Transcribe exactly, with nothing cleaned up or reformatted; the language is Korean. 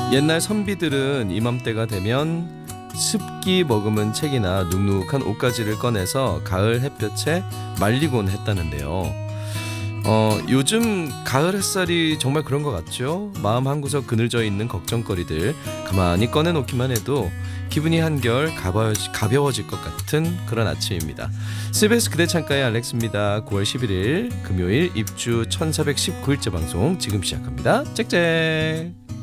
옛날 선비들은 이맘때가 되면 습기 머금은 책이나 눅눅한 옷가지를 꺼내서 가을 햇볕에 말리곤 했다는데요. 어, 요즘 가을 햇살이 정말 그런 것 같죠? 마음 한구석 그늘져 있는 걱정거리들 가만히 꺼내놓기만 해도 기분이 한결 가벼워지, 가벼워질 것 같은 그런 아침입니다. 씨비에스 그대 창가의 알렉스입니다. 구월 십일일 금요일 입주 천사백십구 일째 방송 지금 시작합니다. 짹짹.